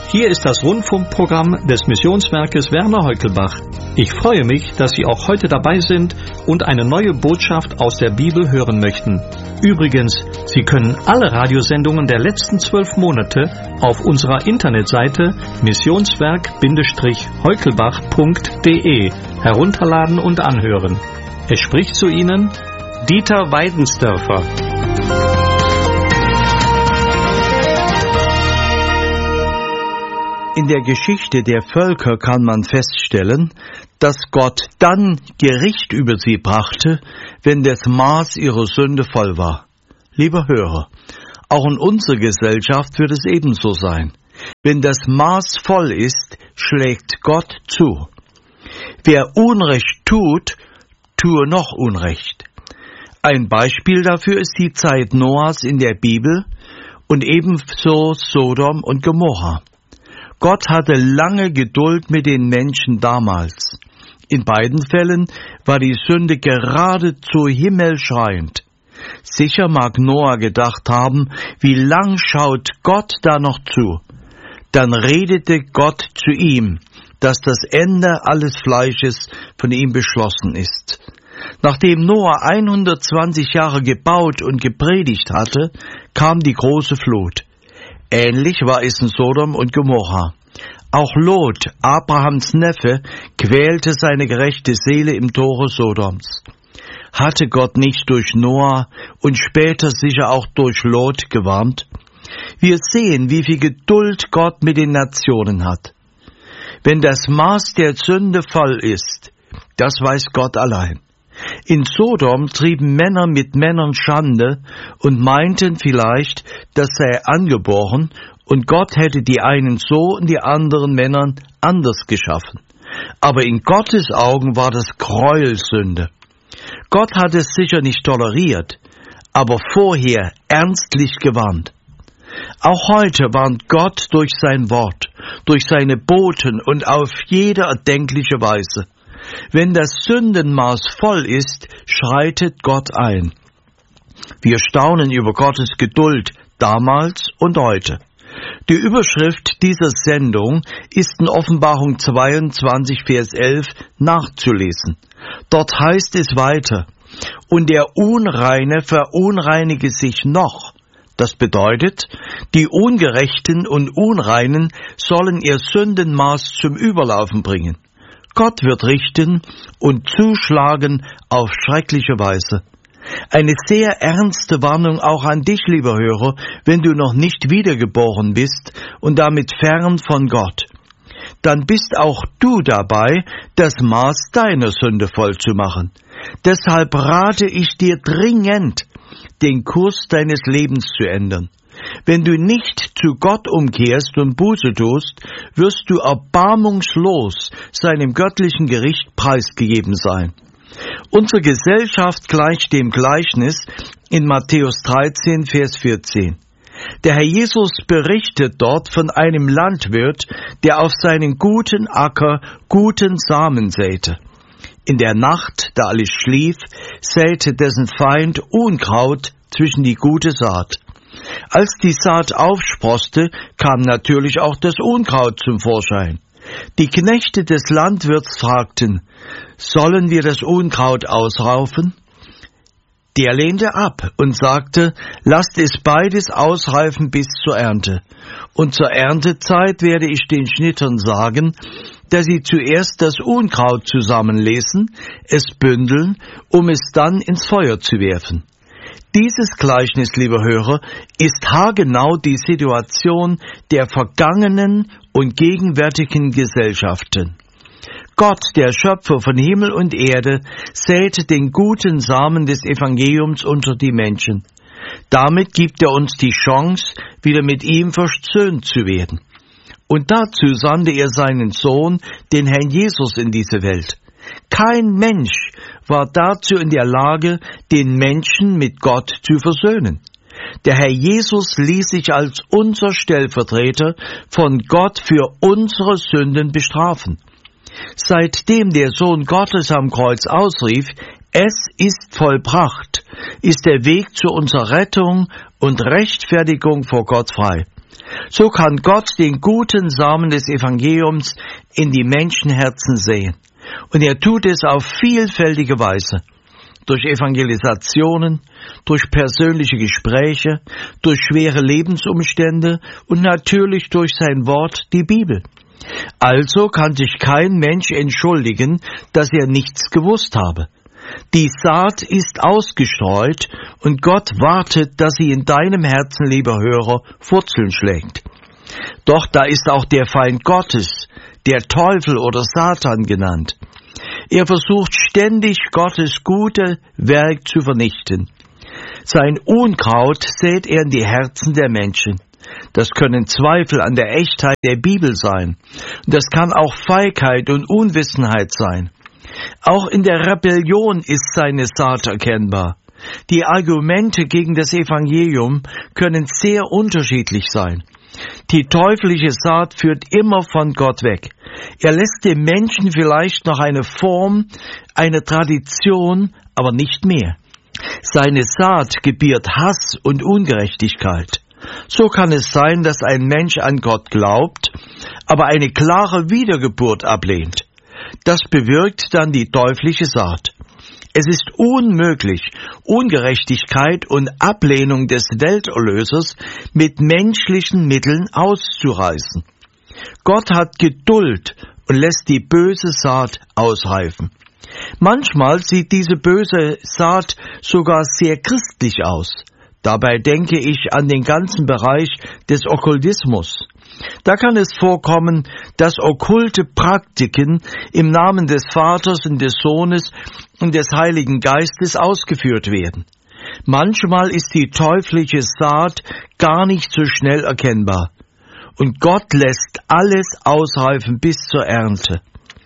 Hier ist das Rundfunkprogramm des Missionswerkes Werner Heukelbach. Ich freue mich, dass Sie auch heute dabei sind und eine neue Botschaft aus der Bibel hören möchten. Übrigens, Sie können alle Radiosendungen der letzten 12 Monate auf unserer Internetseite missionswerk-heukelbach.de herunterladen und anhören. Es spricht zu Ihnen Dieter Weidensdörfer. In der Geschichte der Völker kann man feststellen, dass Gott dann Gericht über sie brachte, wenn das Maß ihrer Sünde voll war. Lieber Hörer, auch in unserer Gesellschaft wird es ebenso sein. Wenn das Maß voll ist, schlägt Gott zu. Wer Unrecht tut, tue noch Unrecht. Ein Beispiel dafür ist die Zeit Noahs in der Bibel und ebenso Sodom und Gomorra. Gott hatte lange Geduld mit den Menschen damals. In beiden Fällen war die Sünde geradezu himmelschreiend. Sicher mag Noah gedacht haben, wie lang schaut Gott da noch zu? Dann redete Gott zu ihm, dass das Ende alles Fleisches von ihm beschlossen ist. Nachdem Noah 120 Jahre gebaut und gepredigt hatte, kam die große Flut. Ähnlich war es in Sodom und Gomorra. Auch Lot, Abrahams Neffe, quälte seine gerechte Seele im Tore Sodoms. Hatte Gott nicht durch Noah und später sicher auch durch Lot gewarnt? Wir sehen, wie viel Geduld Gott mit den Nationen hat. Wenn das Maß der Sünde voll ist, das weiß Gott allein. In Sodom trieben Männer mit Männern Schande und meinten vielleicht, das sei angeboren und Gott hätte die einen so und die anderen Männern anders geschaffen. Aber in Gottes Augen war das Gräuelsünde. Gott hat es sicher nicht toleriert, aber vorher ernstlich gewarnt. Auch heute warnt Gott durch sein Wort, durch seine Boten und auf jede erdenkliche Weise. Wenn das Sündenmaß voll ist, schreitet Gott ein. Wir staunen über Gottes Geduld damals und heute. Die Überschrift dieser Sendung ist in Offenbarung 22, Vers 11 nachzulesen. Dort heißt es weiter: Und der Unreine verunreinige sich noch. Das bedeutet, die Ungerechten und Unreinen sollen ihr Sündenmaß zum Überlaufen bringen. Gott wird richten und zuschlagen auf schreckliche Weise. Eine sehr ernste Warnung auch an dich, lieber Hörer, wenn du noch nicht wiedergeboren bist und damit fern von Gott. Dann bist auch du dabei, das Maß deiner Sünde voll zu machen. Deshalb rate ich dir dringend, den Kurs deines Lebens zu ändern. Wenn du nicht zu Gott umkehrst und Buße tust, wirst du erbarmungslos seinem göttlichen Gericht preisgegeben sein. Unsere Gesellschaft gleicht dem Gleichnis in Matthäus 13, Vers 14. Der Herr Jesus berichtet dort von einem Landwirt, der auf seinen guten Acker guten Samen säte. In der Nacht, da alles schlief, säte dessen Feind Unkraut zwischen die gute Saat. Als die Saat aufsproßte, kam natürlich auch das Unkraut zum Vorschein. Die Knechte des Landwirts fragten: Sollen wir das Unkraut ausraufen? Der lehnte ab und sagte: Lasst es beides ausreifen bis zur Ernte. Und zur Erntezeit werde ich den Schnittern sagen, dass sie zuerst das Unkraut zusammenlesen, es bündeln, um es dann ins Feuer zu werfen. Dieses Gleichnis, lieber Hörer, ist haargenau die Situation der vergangenen und gegenwärtigen Gesellschaften. Gott, der Schöpfer von Himmel und Erde, säte den guten Samen des Evangeliums unter die Menschen. Damit gibt er uns die Chance, wieder mit ihm versöhnt zu werden. Und dazu sandte er seinen Sohn, den Herrn Jesus, in diese Welt. Kein Mensch war dazu in der Lage, den Menschen mit Gott zu versöhnen. Der Herr Jesus ließ sich als unser Stellvertreter von Gott für unsere Sünden bestrafen. Seitdem der Sohn Gottes am Kreuz ausrief: Es ist vollbracht, ist der Weg zu unserer Rettung und Rechtfertigung vor Gott frei. So kann Gott den guten Samen des Evangeliums in die Menschenherzen säen. Und er tut es auf vielfältige Weise. Durch Evangelisationen, durch persönliche Gespräche, durch schwere Lebensumstände und natürlich durch sein Wort, die Bibel. Also kann sich kein Mensch entschuldigen, dass er nichts gewusst habe. Die Saat ist ausgestreut und Gott wartet, dass sie in deinem Herzen, lieber Hörer, Wurzeln schlägt. Doch da ist auch der Feind Gottes, der Teufel oder Satan genannt. Er versucht ständig, Gottes gute Werk zu vernichten. Sein Unkraut sät er in die Herzen der Menschen. Das können Zweifel an der Echtheit der Bibel sein. Das kann auch Feigheit und Unwissenheit sein. Auch in der Rebellion ist seine Saat erkennbar. Die Argumente gegen das Evangelium können sehr unterschiedlich sein. Die teuflische Saat führt immer von Gott weg. Er lässt dem Menschen vielleicht noch eine Form, eine Tradition, aber nicht mehr. Seine Saat gebiert Hass und Ungerechtigkeit. So kann es sein, dass ein Mensch an Gott glaubt, aber eine klare Wiedergeburt ablehnt. Das bewirkt dann die teuflische Saat. Es ist unmöglich, Ungerechtigkeit und Ablehnung des Welterlösers mit menschlichen Mitteln auszureißen. Gott hat Geduld und lässt die böse Saat ausreifen. Manchmal sieht diese böse Saat sogar sehr christlich aus. Dabei denke ich an den ganzen Bereich des Okkultismus. Da kann es vorkommen, dass okkulte Praktiken im Namen des Vaters und des Sohnes und des Heiligen Geistes ausgeführt werden. Manchmal ist die teuflische Saat gar nicht so schnell erkennbar. Und Gott lässt alles ausreifen bis zur Ernte.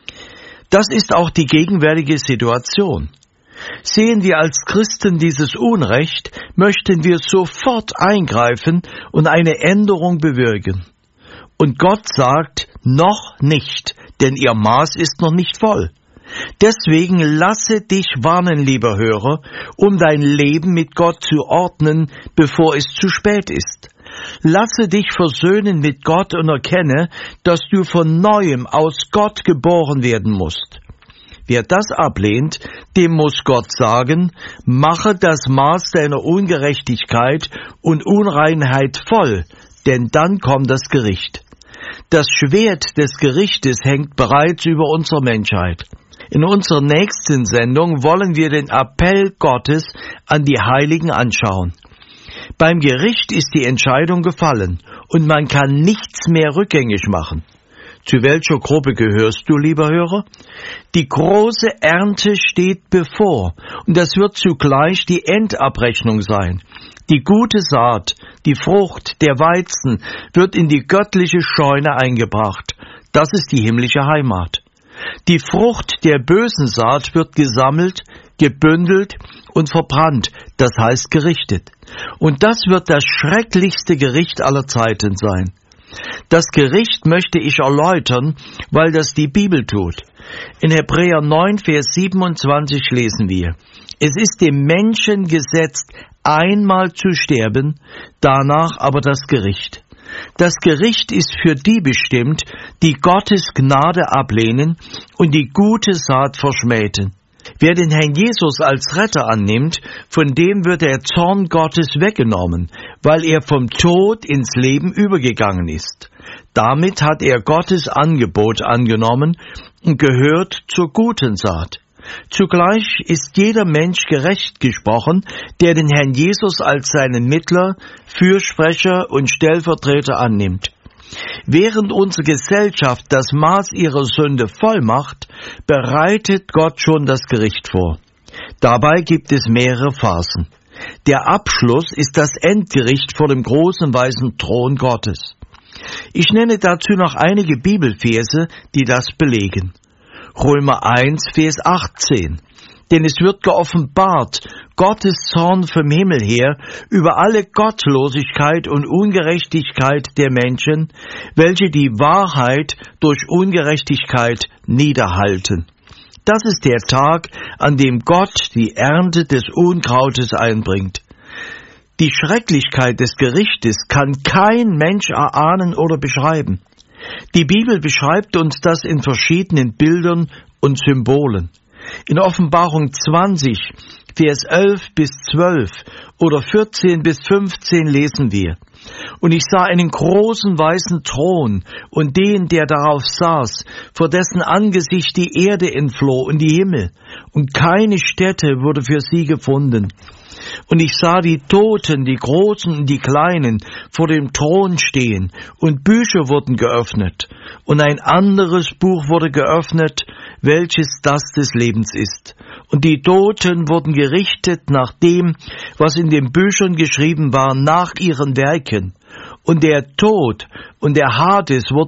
Das ist auch die gegenwärtige Situation. Sehen wir als Christen dieses Unrecht, möchten wir sofort eingreifen und eine Änderung bewirken. Und Gott sagt, noch nicht, denn ihr Maß ist noch nicht voll. Deswegen lasse dich warnen, lieber Hörer, um dein Leben mit Gott zu ordnen, bevor es zu spät ist. Lasse dich versöhnen mit Gott und erkenne, dass du von Neuem aus Gott geboren werden musst. Wer das ablehnt, dem muss Gott sagen, mache das Maß deiner Ungerechtigkeit und Unreinheit voll, denn dann kommt das Gericht. Das Schwert des Gerichtes hängt bereits über unsere Menschheit. In unserer nächsten Sendung wollen wir den Appell Gottes an die Heiligen anschauen. Beim Gericht ist die Entscheidung gefallen und man kann nichts mehr rückgängig machen. Zu welcher Gruppe gehörst du, lieber Hörer? Die große Ernte steht bevor und das wird zugleich die Endabrechnung sein. Die gute Saat, die Frucht, der Weizen wird in die göttliche Scheune eingebracht. Das ist die himmlische Heimat. Die Frucht der bösen Saat wird gesammelt, gebündelt und verbrannt, das heißt gerichtet. Und das wird das schrecklichste Gericht aller Zeiten sein. Das Gericht möchte ich erläutern, weil das die Bibel tut. In Hebräer 9, Vers 27 lesen wir, es ist dem Menschen gesetzt, einmal zu sterben, danach aber das Gericht. Das Gericht ist für die bestimmt, die Gottes Gnade ablehnen und die gute Saat verschmähten. Wer den Herrn Jesus als Retter annimmt, von dem wird der Zorn Gottes weggenommen, weil er vom Tod ins Leben übergegangen ist. Damit hat er Gottes Angebot angenommen und gehört zur guten Saat. Zugleich ist jeder Mensch gerecht gesprochen, der den Herrn Jesus als seinen Mittler, Fürsprecher und Stellvertreter annimmt. Während unsere Gesellschaft das Maß ihrer Sünde voll macht, bereitet Gott schon das Gericht vor. Dabei gibt es mehrere Phasen. Der Abschluss ist das Endgericht vor dem großen weißen Thron Gottes. Ich nenne dazu noch einige Bibelverse, die das belegen. Römer 1, Vers 18. Denn es wird geoffenbart, Gottes Zorn vom Himmel her über alle Gottlosigkeit und Ungerechtigkeit der Menschen, welche die Wahrheit durch Ungerechtigkeit niederhalten. Das ist der Tag, an dem Gott die Ernte des Unkrautes einbringt. Die Schrecklichkeit des Gerichtes kann kein Mensch erahnen oder beschreiben. Die Bibel beschreibt uns das in verschiedenen Bildern und Symbolen. In Offenbarung 20, Vers 11 bis 12 oder 14 bis 15 lesen wir: Und ich sah einen großen weißen Thron und den, der darauf saß, vor dessen Angesicht die Erde entfloh und die Himmel, und keine Stätte wurde für sie gefunden. Und ich sah die Toten, die Großen und die Kleinen, vor dem Thron stehen, und Bücher wurden geöffnet, und ein anderes Buch wurde geöffnet, welches das des Lebens ist. Und die Toten wurden gerichtet nach dem, was in den Büchern geschrieben war, nach ihren Werken. Und der Tod und der Hades wurden